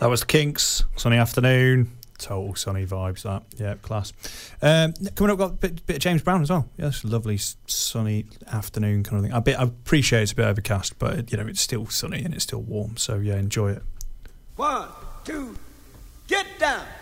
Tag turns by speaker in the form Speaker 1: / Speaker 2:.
Speaker 1: That was the Kinks, Sunny Afternoon. Total sunny vibes, that. Yeah, class. Coming up, got a bit of James Brown as well. Yeah, it's a lovely sunny afternoon kind of thing. I appreciate it's a bit overcast, but, it's still sunny and it's still warm. So, yeah, enjoy it.
Speaker 2: 1, 2, get down.